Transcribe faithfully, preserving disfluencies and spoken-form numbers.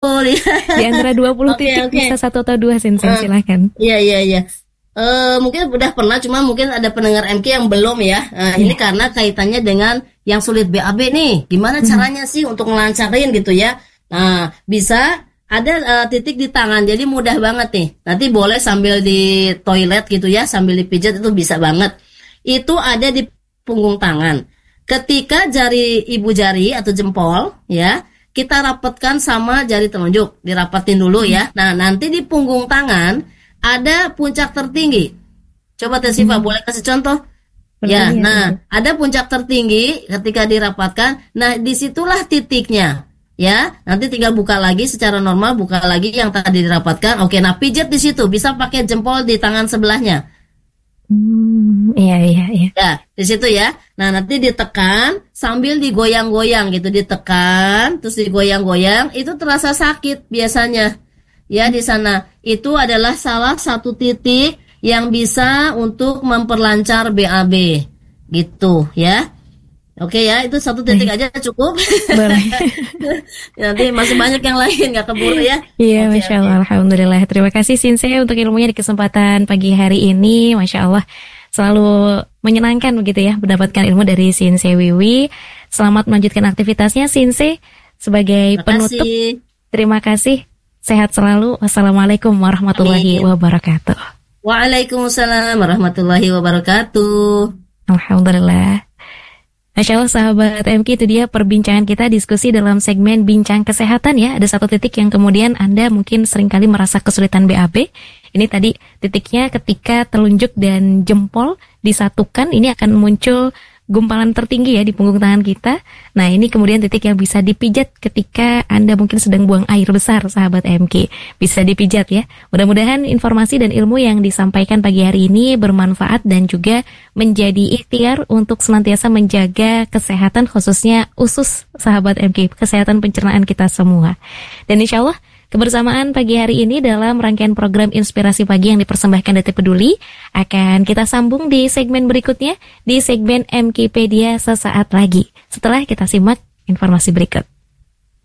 Di antara dua puluh Oke, titik oke. bisa satu atau dua Sensei, Eh, silakan. Iya, iya, iya. Eh, mungkin udah pernah, cuma mungkin ada pendengar M K yang belum ya. Eh, ini Iya. karena kaitannya dengan yang sulit B A B nih. Gimana Mhm. caranya sih untuk ngelancarin gitu ya? Nah, bisa ada eh, titik di tangan, jadi mudah banget nih. Nanti boleh sambil di toilet gitu ya, sambil dipijat itu bisa banget. Itu ada di punggung tangan. Ketika jari ibu jari atau jempol ya, kita rapatkan sama jari telunjuk, dirapatin dulu ya. Nah, nanti di punggung tangan ada puncak tertinggi. Coba Teh Sifa Hmm. boleh kasih contoh? Seperti Ya, ini ya, nah Sensei. ada puncak tertinggi ketika dirapatkan. Nah, disitulah titiknya. Ya, nanti tinggal buka lagi secara normal, buka lagi yang tadi dirapatkan. Oke, nah pijat di situ, bisa pakai jempol di tangan sebelahnya. Hmm, iya iya iya. Ya, di situ ya. Nah, nanti ditekan sambil digoyang-goyang gitu, ditekan terus digoyang-goyang, itu terasa sakit biasanya. Ya, di sana itu adalah salah satu titik yang bisa untuk memperlancar B A B. Gitu ya. Oke ya, itu satu titik Baik, aja cukup. boleh. Nanti masih banyak yang lain, nggak keburu ya. Iya, Oke, Masya oke. Allah, Alhamdulillah. Terima kasih Sensei untuk ilmunya di kesempatan pagi hari ini. Masya Allah, selalu menyenangkan begitu ya, mendapatkan ilmu dari Sensei Wiwi. Selamat melanjutkan aktivitasnya Sensei. Sebagai Terima penutup, kasih. terima kasih. Sehat selalu. Wassalamualaikum warahmatullahi Amin. wabarakatuh. Waalaikumsalam warahmatullahi wabarakatuh. Alhamdulillah. Masya Allah sahabat M K, itu dia perbincangan kita, diskusi dalam segmen Bincang Kesehatan ya. Ada satu titik yang kemudian Anda mungkin seringkali merasa kesulitan B A B. Ini tadi titiknya ketika telunjuk dan jempol disatukan, ini akan muncul gumpalan tertinggi ya di punggung tangan kita. Nah, ini kemudian titik yang bisa dipijat ketika Anda mungkin sedang buang air besar, sahabat M K. Bisa dipijat ya. Mudah-mudahan informasi dan ilmu yang disampaikan pagi hari ini bermanfaat dan juga menjadi ikhtiar untuk senantiasa menjaga kesehatan, khususnya usus sahabat M K, kesehatan pencernaan kita semua. Dan insya Allah kebersamaan pagi hari ini dalam rangkaian program Inspirasi Pagi yang dipersembahkan Detik Peduli akan kita sambung di segmen berikutnya, di segmen M K Pedia sesaat lagi. Setelah kita simak informasi berikut.